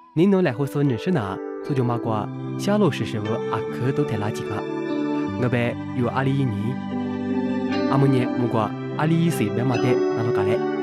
您侬来会所认识呢，早就买过小罗氏食物阿克都太垃圾个。我被有阿里一年，阿么年木过阿里一岁别买的那罗咖喱。